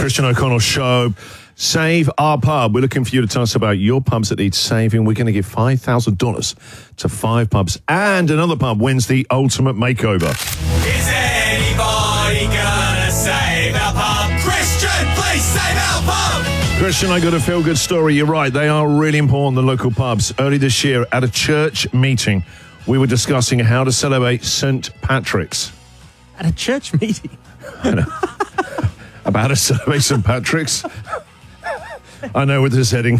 Christian O'Connell Show. Save Our Pub. We're looking for you to tell us about your pubs that need saving. We're going to give $5,000 to 5 pubs, and another pub wins the ultimate makeover. Is anybody gonna save our pub? Christian, please save our pub! Christian, I got a feel-good story. You're right. They are really important, the local pubs. Early this year, at a church meeting, we were discussing how to celebrate St. Patrick's. At a church meeting? I know. About to celebrate St. Patrick's. I know where this is heading.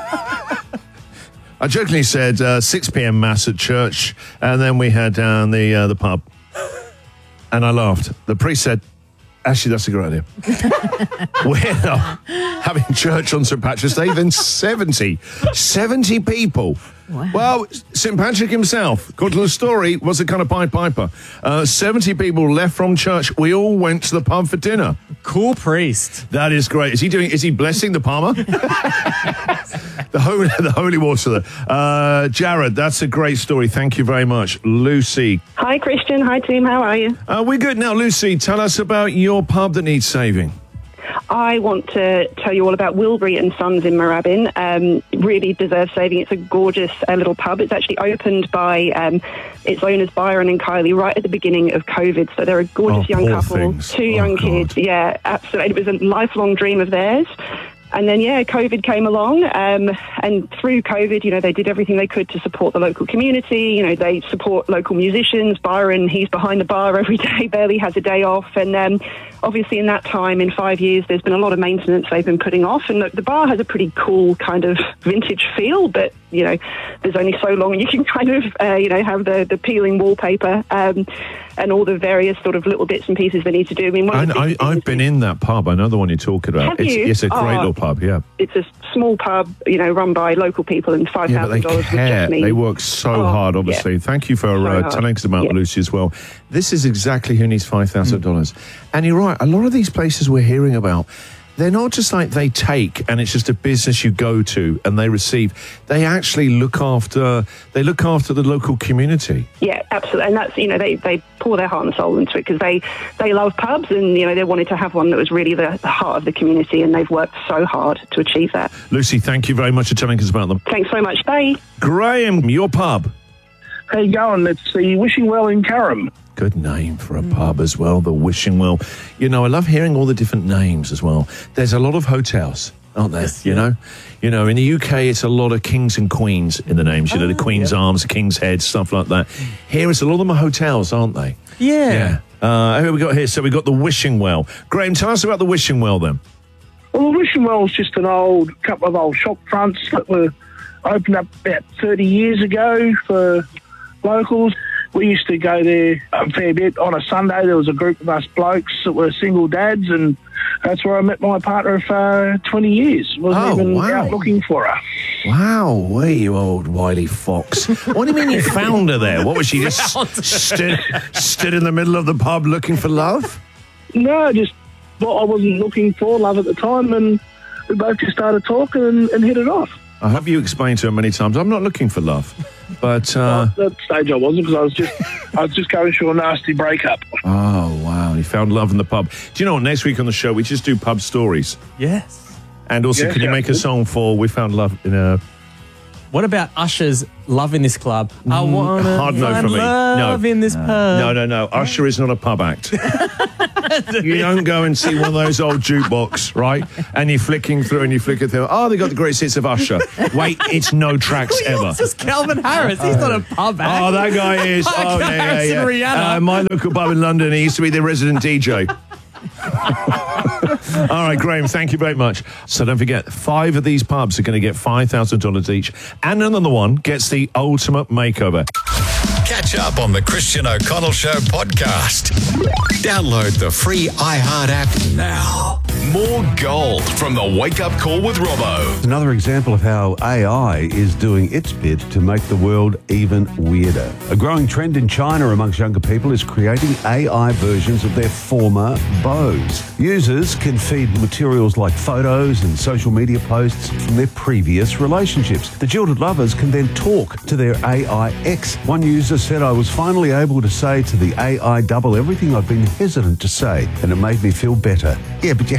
I jokingly said 6 p.m. mass at church, and then we had down the pub. And I laughed. The priest said, actually, that's a great idea. We're not having church on St. Patrick's Day. Then 70 people. Wow. Well, St. Patrick himself, according to the story, was a kind of Pied Piper. 70 people left from church. We all went to the pub for dinner. Cool priest. That is great. Is he blessing the Palmer? the holy water there. Jared, that's a great story. Thank you very much. Lucy. Hi, Christian. Hi, team. How are you? We're good. Now, Lucy, tell us about your pub that needs saving. I want to tell you all about Wilbury and Sons in Moorabbin. Really deserves saving. It's a gorgeous little pub. It's actually opened by its owners, Byron and Kylie, right at the beginning of COVID. So they're a gorgeous young couple, things. 2 young kids. Yeah, absolutely. It was a lifelong dream of theirs. And then, COVID came along, and through COVID, they did everything they could to support the local community. They support local musicians. Byron, he's behind the bar every day, barely has a day off. And obviously in that time, in 5 years, there's been a lot of maintenance they've been putting off. And the bar has a pretty cool kind of vintage feel, but, there's only so long you can kind of, have the peeling wallpaper and all the various sort of little bits and pieces they need to do. I mean, I've been in that pub. I know the one you're talking about. Have you? It's a great little pub, yeah. It's a small pub, run by local people, and $5,000 Yeah, but they would care. just mean... They work so hard, obviously. Yeah. Thank you for hard. telling us about Lucy as well. This is exactly who needs $5,000. And you're right, a lot of these places we're hearing about, they're not just like they take and it's just a business you go to and they receive. They actually look after the local community. Yeah, absolutely. And that's, they pour their heart and soul into it because they love pubs and, they wanted to have one that was really the heart of the community, and they've worked so hard to achieve that. Lucy, thank you very much for telling us about them. Thanks so much. Bye. Graham, your pub. How you going? It's the Wishing Well in Curram. Good name for a pub as well, the Wishing Well. I love hearing all the different names as well. There's a lot of hotels, aren't there? Yes, in the UK, it's a lot of kings and queens in the names. The Queen's Arms, King's Head, stuff like that. Here, it's a lot of them are hotels, aren't they? Yeah. Who we got here? So we got the Wishing Well. Graham, tell us about the Wishing Well then. Well, the Wishing Well is just couple of old shop fronts that were opened up about 30 years ago for locals. We used to go there a fair bit. On a Sunday, there was a group of us blokes that were single dads, and that's where I met my partner for 20 years. Wasn't even out looking for her. Wow, where you old wily fox. What do you mean you found her there? What was she, just stood in the middle of the pub looking for love? No, just what I wasn't looking for, love at the time, and we both just started talking and hit it off. I hope you explained to her many times, I'm not looking for love. But at that stage I wasn't, because I was just going through a nasty breakup. Oh, wow, you found love in the pub. Do you know what, next week on the show we just do pub stories. Yes. And also, can you make a song for We Found Love in a... What about Usher's Love in This Club? I want to hard no find for me. love in this pub. No. Usher is not a pub act. You don't go and see one of those old jukebox, right? And you're flicking through and you flick it through. Oh, they got the greatest hits of Usher. Wait, it's no tracks ever. It's just Calvin Harris. He's not a pub act. Oh, that guy is. Oh, Harris yeah. and Rihanna. My local pub in London, he used to be the resident DJ. All right, Graham, thank you very much. So don't forget, 5 of these pubs are going to get $5,000 each, and another one gets the ultimate makeover. Catch up on the Christian O'Connell Show podcast. Download the free iHeart app now. More gold from the Wake Up Call with Robbo. Another example of how AI is doing its bit to make the world even weirder. A growing trend in China amongst younger people is creating AI versions of their former beaux. Users can feed materials like photos and social media posts from their previous relationships. The jilted lovers can then talk to their AI ex. One user said, I was finally able to say to the AI double everything I've been hesitant to say, and it made me feel better. Yeah, but you have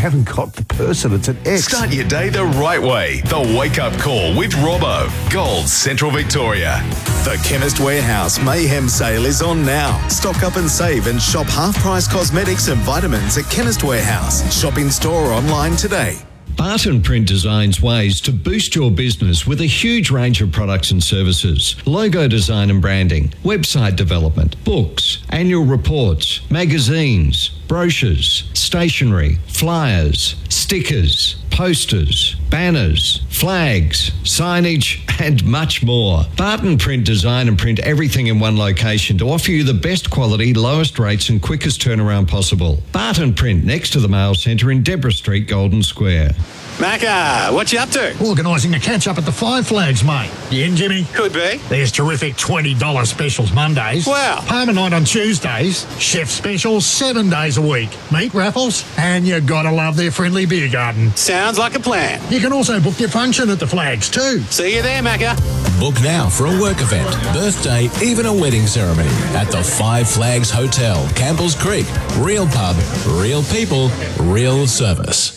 haven't got the person. It's an X. Start your day the right way. The Wake Up Call with Robbo. Gold Central Victoria. The Chemist Warehouse Mayhem Sale is on now. Stock up and save and shop half-price cosmetics and vitamins at Chemist Warehouse. Shop in store or online today. Barton Print designs ways to boost your business with a huge range of products and services. Logo design and branding, website development, books, annual reports, magazines, brochures, stationery, flyers, stickers, posters, banners, flags, signage, and much more. Barton Print design and print everything in one location to offer you the best quality, lowest rates and quickest turnaround possible. Barton Print next to the Mail Centre in Deborah Street, Golden Square. Macca, what you up to? Organising a catch-up at the Five Flags, mate. You in, Jimmy? Could be. There's terrific $20 specials Mondays. Wow. Parma night on Tuesdays. Chef specials 7 days a week. Meat raffles. And you gotta love their friendly beer garden. Sounds like a plan. You can also book your function at the Flags too. See you there, Macca. Book now for a work event, birthday, even a wedding ceremony at the Five Flags Hotel, Campbell's Creek. Real pub, real people, real service.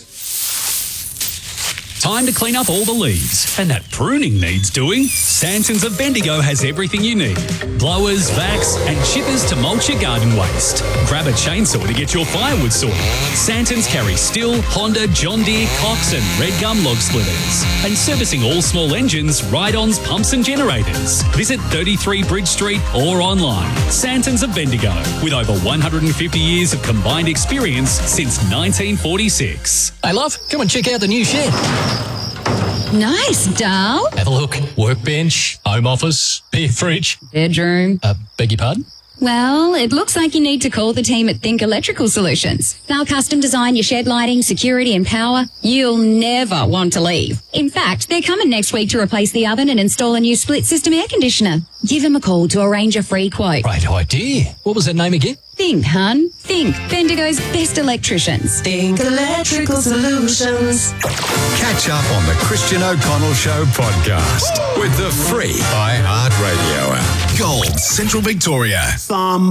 Time to clean up all the leaves. And that pruning needs doing. Santons of Bendigo has everything you need. Blowers, vacs, and chippers to mulch your garden waste. Grab a chainsaw to get your firewood sorted. Santons carry Stihl, Honda, John Deere, Cox and Red Gum log splitters. And servicing all small engines, ride-ons, pumps and generators. Visit 33 Bridge Street or online. Santons of Bendigo, with over 150 years of combined experience since 1946. Hey, love, come and check out the new shed. Nice, doll. Have a look. Workbench, home office, beer fridge. Bedroom. Beg your pardon? Well, it looks like you need to call the team at Think Electrical Solutions. They'll custom design your shed lighting, security and power. You'll never want to leave. In fact, they're coming next week to replace the oven and install a new split system air conditioner. Give them a call to arrange a free quote. Great idea. What was that name again? Think, hun. Think. Bendigo's best electricians. Think Electrical Solutions. Catch up on the Christian O'Connell Show podcast with the free iHeartRadio app. Gold Central Victoria.